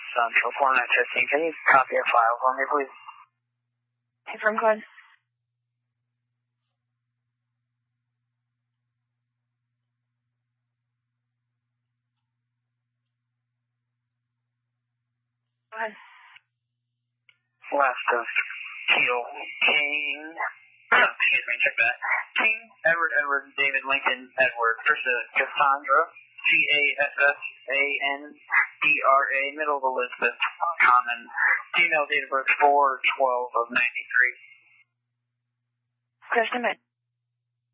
Central 4915. Can you copy a file for me, please? Confirm code. Go ahead. Last of Teal King. Excuse me, check that. King, Edward, David, Lincoln, Edward, Cassandra, Cassandra, middle of Elizabeth, common, female, date of birth 4/12 of 93. Question